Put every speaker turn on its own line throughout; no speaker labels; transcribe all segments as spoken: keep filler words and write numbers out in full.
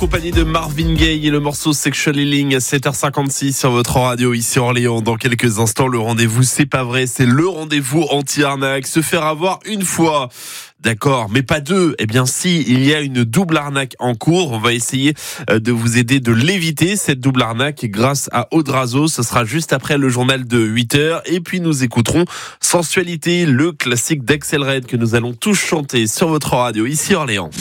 Compagnie de Marvin Gaye et le morceau Sexual Healing à sept heures cinquante-six sur votre radio ici Orléans. Dans quelques instants, le rendez-vous C'est pas vrai, c'est le rendez-vous anti-arnaque. Se faire avoir une fois, d'accord, mais pas deux. Eh bien si, il y a une double arnaque en cours. On va essayer de vous aider de l'éviter, cette double arnaque, grâce à Audrazo. Ce sera juste après le journal de huit heures. Et puis nous écouterons Sensualité, le classique d'Axel Red que nous allons tous chanter sur votre radio ici Orléans.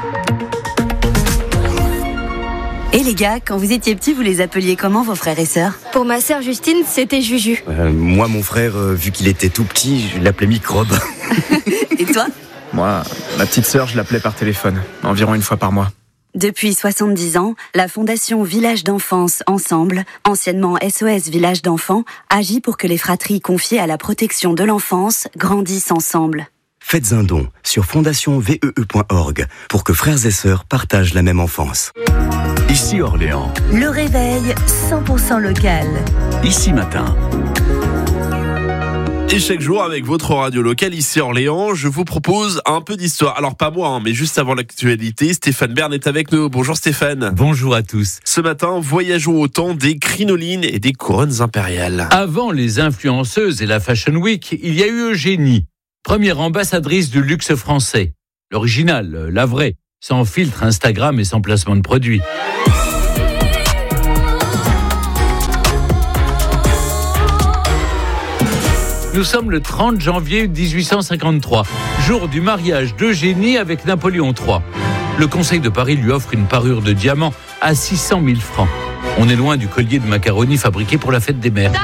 Et les gars, quand vous étiez petits, vous les appeliez comment vos frères et sœurs ?
Pour ma sœur Justine, c'était Juju.
Euh, moi, mon frère, euh, vu qu'il était tout petit, je l'appelais Microbe.
Et toi ?
Moi, ma petite sœur, je l'appelais par téléphone, environ une fois par mois.
Depuis soixante-dix ans, la Fondation Village d'Enfance Ensemble, anciennement S O S Village d'Enfants, agit pour que les fratries confiées à la protection de l'enfance grandissent ensemble.
Faites un don sur fondation vee point org pour que frères et sœurs partagent la même enfance.
Ici Orléans.
Le réveil cent pour cent local.
Ici matin.
Et chaque jour, avec votre radio locale ici Orléans, je vous propose un peu d'histoire. Alors pas moi, hein, mais juste avant l'actualité, Stéphane Bern est avec nous. Bonjour Stéphane.
Bonjour à tous.
Ce matin, voyageons au temps des crinolines et des couronnes impériales.
Avant les influenceuses et la Fashion Week, il y a eu Eugénie, première ambassadrice du luxe français. L'original, la vraie, sans filtre Instagram et sans placement de produit. Nous sommes le trente janvier dix-huit cent cinquante-trois, jour du mariage d'Eugénie avec Napoléon trois. Le Conseil de Paris lui offre une parure de diamant à six cent mille francs. On est loin du collier de macaroni fabriqué pour la fête des mères.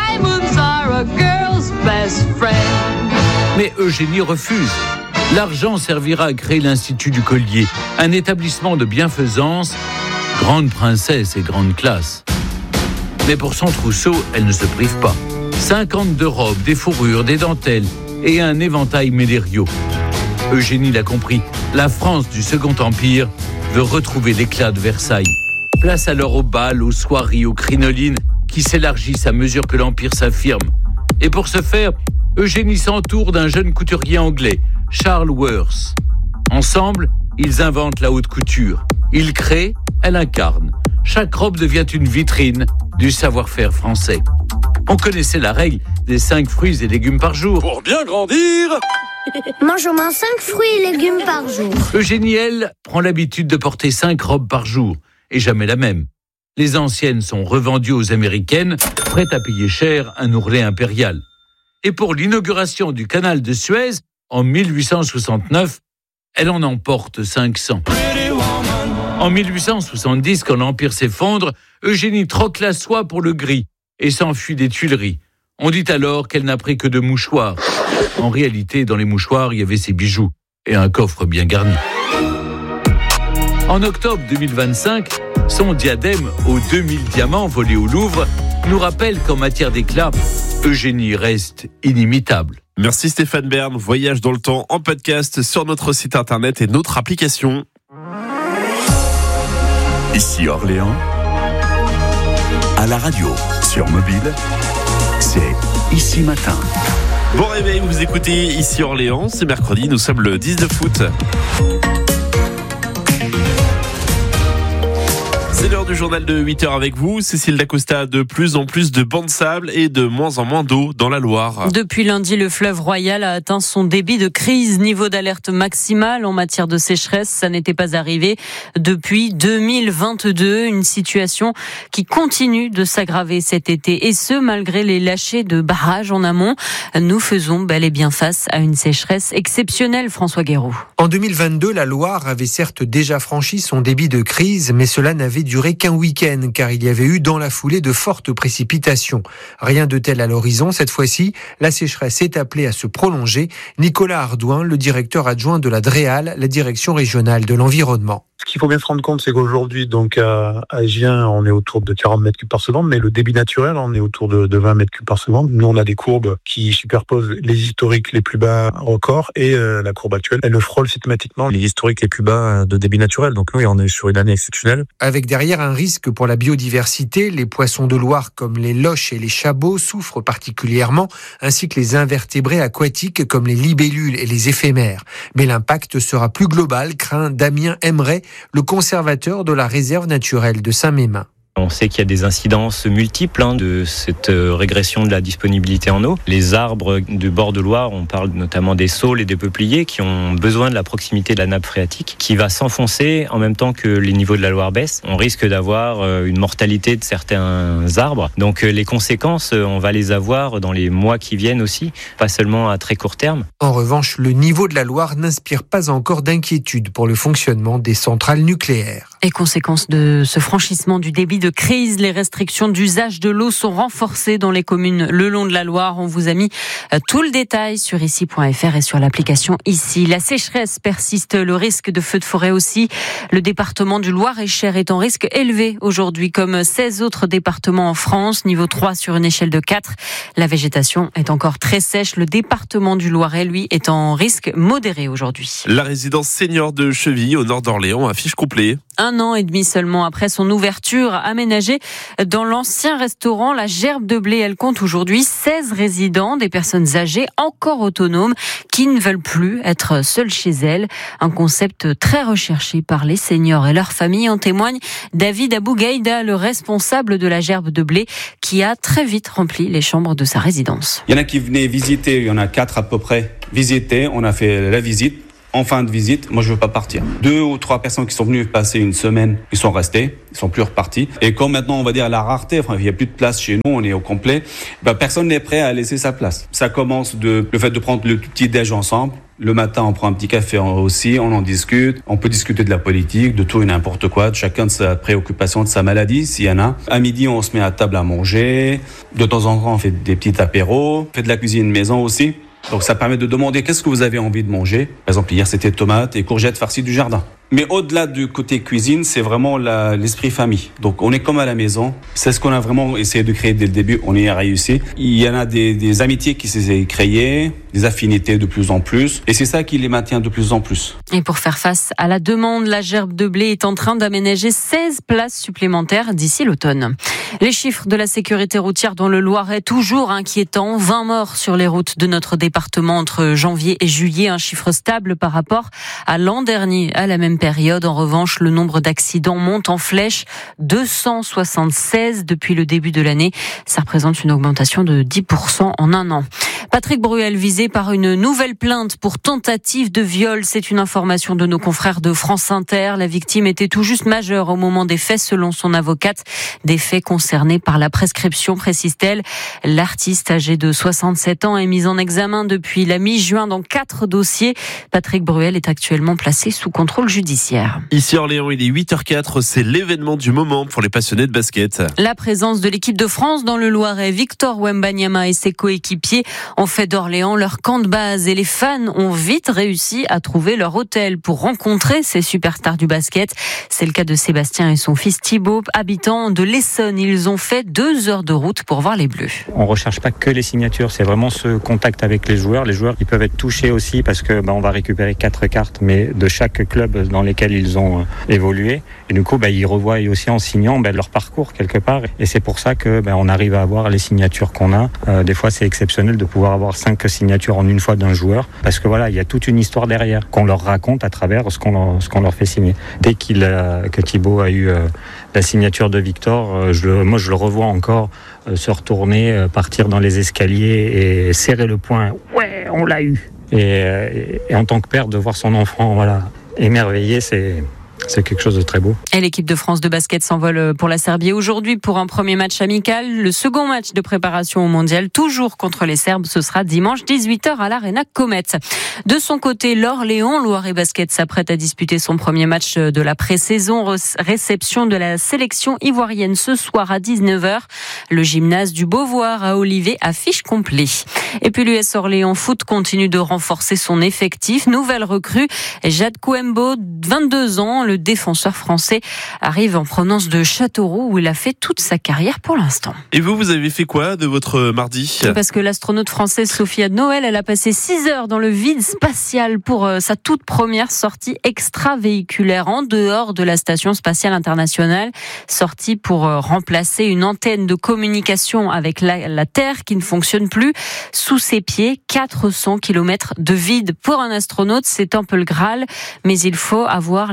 Mais Eugénie refuse. L'argent servira à créer l'Institut du Collier, un établissement de bienfaisance, grande princesse et grande classe. Mais pour son trousseau, elle ne se prive pas. cinquante-deux robes, des fourrures, des dentelles et un éventail Mélério. Eugénie l'a compris, la France du Second Empire veut retrouver l'éclat de Versailles. Place alors aux bals, aux soirées, aux crinolines qui s'élargissent à mesure que l'Empire s'affirme. Et pour ce faire, Eugénie s'entoure d'un jeune couturier anglais, Charles Worth. Ensemble, ils inventent la haute couture. Ils créent, elle incarne. Chaque robe devient une vitrine du savoir-faire français. On connaissait la règle des cinq fruits et légumes par jour.
Pour bien grandir,
Mange au moins cinq fruits et légumes par jour.
Eugénie, elle, prend l'habitude de porter cinq robes par jour, et jamais la même. Les anciennes sont revendues aux Américaines, prêtes à payer cher un ourlet impérial. Et pour l'inauguration du canal de Suez, en mille huit cent soixante-neuf, elle en emporte cinq cents. En mille huit cent soixante-dix, quand l'Empire s'effondre, Eugénie troque la soie pour le gris et s'enfuit des Tuileries. On dit alors qu'elle n'a pris que deux mouchoirs. En réalité, dans les mouchoirs, il y avait ses bijoux et un coffre bien garni. En octobre deux mille vingt-cinq, son diadème aux deux mille diamants volés au Louvre nous rappelle qu'en matière d'éclat, Eugénie reste inimitable.
Merci Stéphane Bern. Voyage dans le temps en podcast sur notre site internet et notre application.
Ici Orléans. À la radio, sur mobile, c'est Ici Matin.
Bon réveil, vous écoutez Ici Orléans, c'est mercredi, nous sommes le dix-neuf août. C'est l'heure du journal de huit heures avec vous. Cécile Dacosta, de plus en plus de bancs de sable et de moins en moins d'eau dans la Loire.
Depuis lundi, le fleuve Royal a atteint son débit de crise, niveau d'alerte maximale en matière de sécheresse. Ça n'était pas arrivé depuis deux mille vingt-deux. Une situation qui continue de s'aggraver cet été. Et ce, malgré les lâchers de barrages en amont. Nous faisons bel et bien face à une sécheresse exceptionnelle, François Guéraud.
En deux mille vingt-deux, la Loire avait certes déjà franchi son débit de crise, mais cela n'avait duré qu'un week-end, car il y avait eu dans la foulée de fortes précipitations. Rien de tel à l'horizon. Cette fois-ci, la sécheresse est appelée à se prolonger. Nicolas Ardouin, le directeur adjoint de la DREAL, la direction régionale de l'environnement.
Ce qu'il faut bien se rendre compte, c'est qu'aujourd'hui, donc à Gien, on est autour de quarante mètres cubes par seconde, mais le débit naturel, on est autour de, de vingt mètres cubes par seconde. Nous, on a des courbes qui superposent les historiques les plus bas records et euh, la courbe actuelle, elle le frôle systématiquement les historiques les plus bas de débit naturel. Donc oui, on est sur une année exceptionnelle.
Avec derrière un risque pour la biodiversité, les poissons de Loire comme les loches et les chabots souffrent particulièrement, ainsi que les invertébrés aquatiques comme les libellules et les éphémères. Mais l'impact sera plus global, craint Damien Emeret, le conservateur de la réserve naturelle de Saint-Mémin.
On sait qu'il y a des incidences multiples hein, de cette régression de la disponibilité en eau. Les arbres du bord de Loire, on parle notamment des saules et des peupliers qui ont besoin de la proximité de la nappe phréatique qui va s'enfoncer en même temps que les niveaux de la Loire baissent. On risque d'avoir une mortalité de certains arbres. Donc les conséquences, on va les avoir dans les mois qui viennent aussi, pas seulement à très court terme.
En revanche, le niveau de la Loire n'inspire pas encore d'inquiétude pour le fonctionnement des centrales nucléaires.
Et conséquence de ce franchissement du débit de crise, les restrictions d'usage de l'eau sont renforcées dans les communes le long de la Loire. On vous a mis tout le détail sur ici point f r et sur l'application Ici. La sécheresse persiste, le risque de feux de forêt aussi. Le département du Loir-et-Cher est en risque élevé aujourd'hui, comme seize autres départements en France, niveau trois sur une échelle de quatre. La végétation est encore très sèche. Le département du Loiret, lui, est en risque modéré aujourd'hui.
La résidence senior de Chevilly, au nord d'Orléans, affiche complet.
Un an et demi seulement après son ouverture, aménagée dans l'ancien restaurant La Gerbe de Blé. Elle compte aujourd'hui seize résidents, des personnes âgées encore autonomes qui ne veulent plus être seules chez elles. Un concept très recherché par les seniors et leurs familles. En témoigne David Abougaïda, le responsable de La Gerbe de Blé, qui a très vite rempli les chambres de sa résidence.
Il y en a qui venaient visiter, il y en a quatre à peu près visiter. On a fait la visite. En fin de visite, moi je veux pas partir. Deux ou trois personnes qui sont venues passer une semaine, ils sont restés, ils sont plus repartis. Et comme maintenant on va dire la rareté, enfin il y a plus de place chez nous, on est au complet, ben, personne n'est prêt à laisser sa place. Ça commence de le fait de prendre le petit déj ensemble. Le matin, on prend un petit café aussi, on en discute. On peut discuter de la politique, de tout et n'importe quoi, de chacun de sa préoccupation, de sa maladie, s'il y en a. À midi, on se met à table à manger. De temps en temps, on fait des petits apéros. On fait de la cuisine maison aussi. Donc ça permet de demander qu'est-ce que vous avez envie de manger. Par exemple, hier, c'était tomates et courgettes farcies du jardin. Mais au-delà du côté cuisine, c'est vraiment la, l'esprit famille. Donc on est comme à la maison. C'est ce qu'on a vraiment essayé de créer dès le début. On y a réussi. Il y en a des, des amitiés qui se sont créées, des affinités de plus en plus. Et c'est ça qui les maintient de plus en plus.
Et pour faire face à la demande, la Gerbe de Blé est en train d'aménager seize places supplémentaires d'ici l'automne. Les chiffres de la sécurité routière dans le Loiret, toujours inquiétants. vingt morts sur les routes de notre département entre janvier et juillet. Un chiffre stable par rapport à l'an dernier, à la même période. En revanche, le nombre d'accidents monte en flèche, deux cent soixante-seize depuis le début de l'année. Ça représente une augmentation de dix pour cent en un an. Patrick Bruel visé par une nouvelle plainte pour tentative de viol. C'est une information de nos confrères de France Inter. La victime était tout juste majeure au moment des faits selon son avocate. Des faits concernés par la prescription, précise-t-elle. L'artiste âgé de soixante-sept ans est mis en examen depuis la mi-juin dans quatre dossiers. Patrick Bruel est actuellement placé sous contrôle judiciaire.
Ici Orléans, il est huit heures quatre. C'est l'événement du moment pour les passionnés de basket.
La présence de l'équipe de France dans le Loiret. Victor Wembanyama et ses coéquipiers ont fait d'Orléans leur camp de base et les fans ont vite réussi à trouver leur hôtel pour rencontrer ces superstars du basket. C'est le cas de Sébastien et son fils Thibaut, habitants de l'Essonne. Ils ont fait deux heures de route pour voir les Bleus.
On recherche pas que les signatures, c'est vraiment ce contact avec les joueurs. Les joueurs, ils peuvent être touchés aussi parce que bah, on va récupérer quatre cartes, mais de chaque club dans lesquels ils ont euh, évolué. Et du coup, bah, ils revoient aussi en signant bah, leur parcours quelque part. Et c'est pour ça que bah, on arrive à avoir les signatures qu'on a. Euh, des fois, c'est exceptionnel de pouvoir avoir cinq signatures en une fois d'un joueur, parce que voilà, il y a toute une histoire derrière qu'on leur raconte à travers ce qu'on leur, ce qu'on leur fait signer. Dès qu'il a, que Thibaut a eu euh, la signature de Victor, euh, je, moi je le revois encore euh, se retourner, euh, partir dans les escaliers et serrer le poing. Ouais, on l'a eu. Et, et, et en tant que père, de voir son enfant, voilà, émerveillé, c'est C'est quelque chose de très beau.
Et l'équipe de France de basket s'envole pour la Serbie aujourd'hui pour un premier match amical. Le second match de préparation au mondial, toujours contre les Serbes, ce sera dimanche dix-huit heures à l'Arena Comet. De son côté, l'Orléans, Loiret Basket s'apprête à disputer son premier match de la pré-saison. Réception de la sélection ivoirienne ce soir à dix-neuf heures. Le gymnase du Beauvoir à Olivet affiche complet. Et puis l'U S Orléans Foot continue de renforcer son effectif. Nouvelle recrue, Jade Kouembo, vingt-deux ans. Le défenseur français arrive en provenance de Châteauroux où il a fait toute sa carrière pour l'instant.
Et vous, vous avez fait quoi de votre mardi ?
Parce que l'astronaute française Sophia de Noël, elle a passé six heures dans le vide spatial pour sa toute première sortie extravéhiculaire en dehors de la Station spatiale internationale. Sortie pour remplacer une antenne de communication avec la, la Terre qui ne fonctionne plus. Sous ses pieds, quatre cents kilomètres de vide. Pour un astronaute, c'est un peu le Graal, mais il faut avoir les nerfs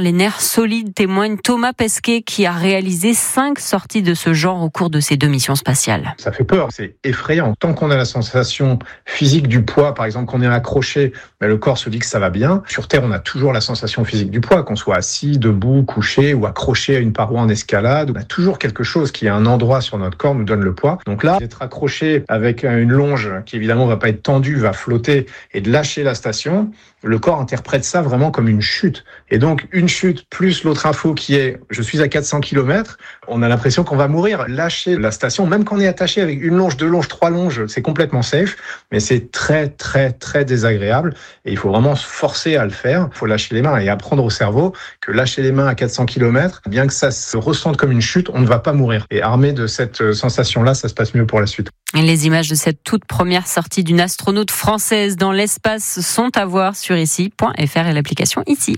solide, témoigne Thomas Pesquet qui a réalisé cinq sorties de ce genre au cours de ses deux missions spatiales.
Ça fait peur, c'est effrayant. Tant qu'on a la sensation physique du poids, par exemple qu'on est accroché, mais le corps se dit que ça va bien. Sur Terre, on a toujours la sensation physique du poids, qu'on soit assis, debout, couché ou accroché à une paroi en escalade. On a toujours quelque chose qui est un endroit sur notre corps nous donne le poids. Donc là, d'être accroché avec une longe qui évidemment va pas être tendue, va flotter et de lâcher la station, le corps interprète ça vraiment comme une chute. Et donc, une chute plus l'autre info qui est « je suis à quatre cents kilomètres », on a l'impression qu'on va mourir. Lâcher la station, même quand on est attaché avec une longe, deux longes, trois longes, c'est complètement safe, mais c'est très, très, très désagréable. Et il faut vraiment se forcer à le faire. Il faut lâcher les mains et apprendre au cerveau que lâcher les mains à quatre cents kilomètres, bien que ça se ressente comme une chute, on ne va pas mourir. Et armé de cette sensation-là, ça se passe mieux pour la suite.
Les images de cette toute première sortie d'une astronaute française dans l'espace sont à voir sur ici point f r et l'application ici.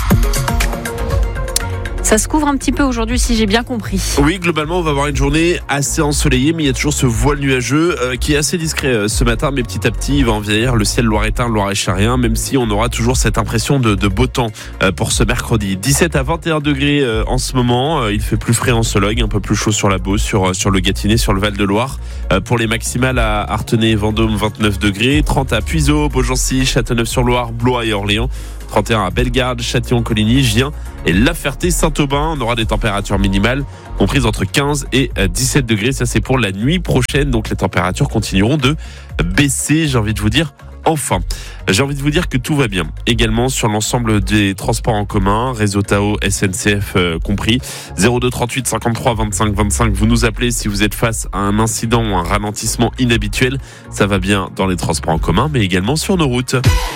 Ça se couvre un petit peu aujourd'hui, si j'ai bien compris.
Oui, globalement, on va avoir une journée assez ensoleillée, mais il y a toujours ce voile nuageux euh, qui est assez discret euh, ce matin, mais petit à petit, il va envahir le ciel loiretain, loiret-charien, même si on aura toujours cette impression de, de beau temps euh, pour ce mercredi. dix-sept à vingt et un degrés euh, en ce moment, euh, il fait plus frais en Sologne, un peu plus chaud sur la Beauce, sur, euh, sur le Gâtinais, sur le Val-de-Loire. Euh, pour les maximales à Artenay, Vendôme, vingt-neuf degrés, trente à Puiseaux, Beaugency, Châteauneuf-sur-Loire, Blois et Orléans. trente et un à Bellegarde, Châtillon-Coligny, Gien et La Ferté-Saint-Aubin. On aura des températures minimales comprises entre quinze et dix-sept degrés. Ça, c'est pour la nuit prochaine. Donc, les températures continueront de baisser. J'ai envie de vous dire, enfin. J'ai envie de vous dire que tout va bien. Également sur l'ensemble des transports en commun, réseau Tao, S N C F euh, compris. zéro deux trente-huit cinquante-trois vingt-cinq vingt-cinq. Vous nous appelez si vous êtes face à un incident ou un ralentissement inhabituel. Ça va bien dans les transports en commun, mais également sur nos routes.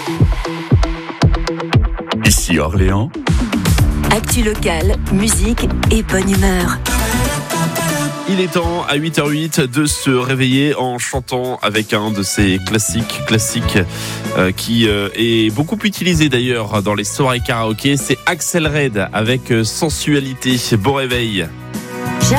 Ici Orléans.
Actu locale, musique et bonne humeur.
Il est temps à huit heures huit de se réveiller en chantant avec un de ces classiques classiques euh, qui euh, est beaucoup utilisé d'ailleurs dans les soirées karaoké. C'est Axel Red avec Sensualité. Bon réveil.